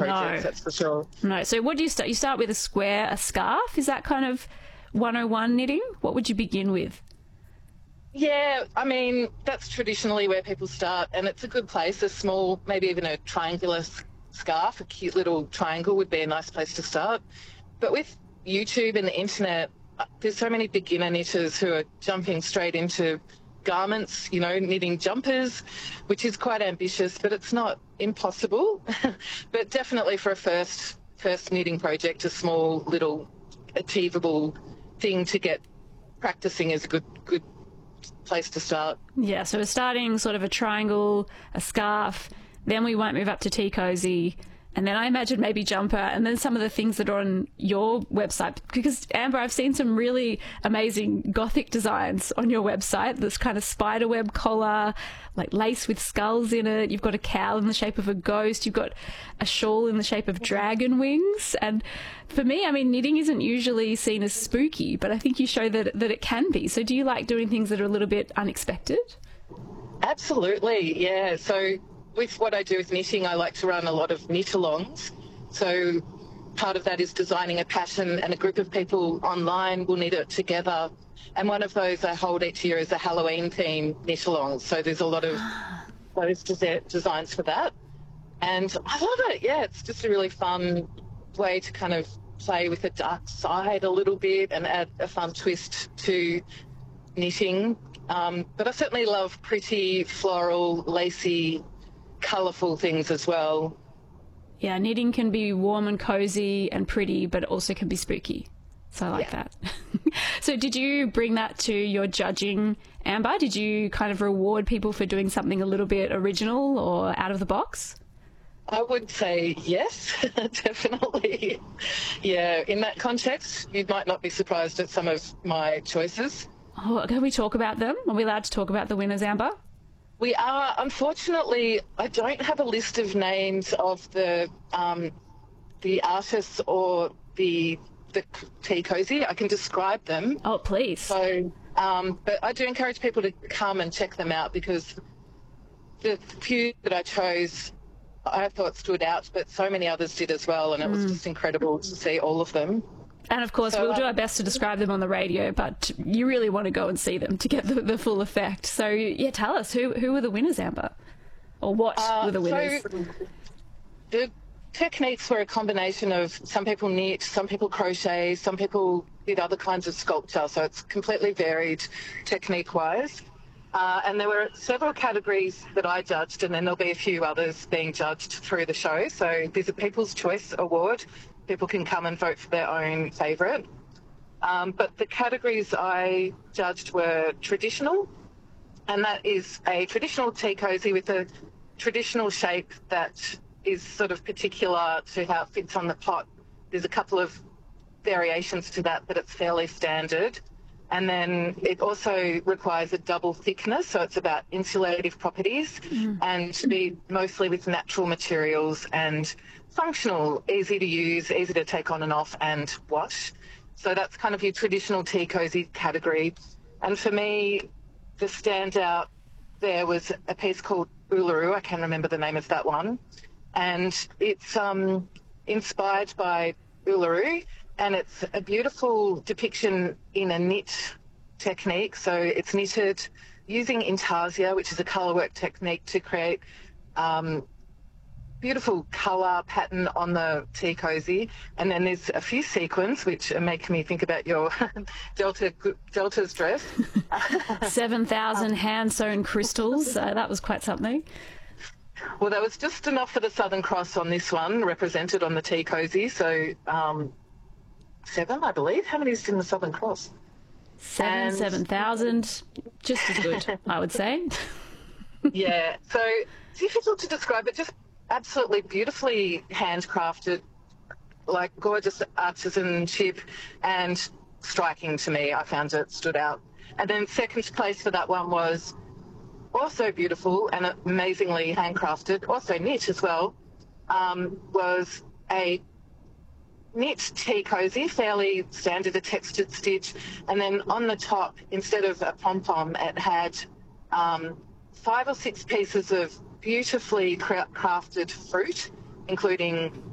projects, No. that's for sure. No. So what do you start? You start with a square, a scarf. Is that kind of 101 knitting? What would you begin with? Yeah, I mean, that's traditionally where people start, and it's a good place. A small, maybe even a triangular scarf, a cute little triangle would be a nice place to start. But with YouTube and the internet, there's so many beginner knitters who are jumping straight into garments, you know, knitting jumpers, which is quite ambitious, but it's not impossible. But definitely for a first knitting project, a small little achievable thing to get practicing is a good place to start. Yeah, so we're starting sort of a triangle, a scarf, then we might move up to tea cozy, and then I imagine maybe jumper, and then some of the things that are on your website. Because, Amber, I've seen some really amazing Gothic designs on your website. This kind of spiderweb collar, like lace with skulls in it. You've got a cowl in the shape of a ghost. You've got a shawl in the shape of dragon wings. And for me, I mean, knitting isn't usually seen as spooky, but I think you show that it can be. So do you like doing things that are a little bit unexpected? Absolutely, yeah. So with what I do with knitting, I like to run a lot of knit-alongs. So part of that is designing a pattern, and a group of people online will knit it together. And one of those I hold each year is a Halloween theme knit-along. So there's a lot of those designs for that. And I love it, yeah. It's just a really fun way to kind of play with the dark side a little bit and add a fun twist to knitting. But I certainly love pretty, floral, lacy, colourful things as well. Yeah, knitting can be warm and cozy and pretty, but it also can be spooky. So I like that. So did you bring that to your judging, Amber? Did you kind of reward people for doing something a little bit original or out of the box? I would say yes, definitely. Yeah, in that context, you might not be surprised at some of my choices. Oh, can we talk about them? Are we allowed to talk about the winners, Amber? We are. Unfortunately, I don't have a list of names of the artists or the tea cozy. I can describe them. Oh, please. So, but I do encourage people to come and check them out, because the few that I chose, I thought stood out, but so many others did as well, and it was just incredible to see all of them. And of course, we'll do our best to describe them on the radio, but you really want to go and see them to get the full effect. So, yeah, tell us, who were the winners, Amber? Or what were the winners? So the techniques were a combination of some people knit, some people crochet, some people did other kinds of sculpture. So it's completely varied technique-wise. And there were several categories that I judged, and then there'll be a few others being judged through the show. So there's a People's Choice Award. People can come and vote for their own favourite. But the categories I judged were traditional, and that is a traditional tea cozy with a traditional shape that is sort of particular to how it fits on the pot. There's a couple of variations to that, but it's fairly standard. And then it also requires a double thickness, so it's about insulative properties and to be mostly with natural materials and functional, easy to use, easy to take on and off and wash. So that's kind of your traditional tea cozy category. And for me, the standout there was a piece called Uluru. I can't remember the name of that one. And it's inspired by Uluru, and it's a beautiful depiction in a knit technique. So it's knitted using intarsia, which is a colourwork technique to create beautiful colour pattern on the tea cozy. And then there's a few sequins, which make me think about your Delta's dress. 7,000 hand-sewn crystals. That was quite something. Well, there was just enough for the Southern Cross on this one, represented on the tea cozy. So 7, I believe. How many is in the Southern Cross? 7,000. Just as good, I would say. Yeah. So difficult to describe, but just absolutely beautifully handcrafted, like gorgeous artisanship, and striking to me. I found it stood out. And then second place for that one was also beautiful and amazingly handcrafted, also knit as well, was a knit tea cozy, fairly standard, a textured stitch, and then on the top, instead of a pom-pom, it had 5 or 6 pieces of beautifully crafted fruit, including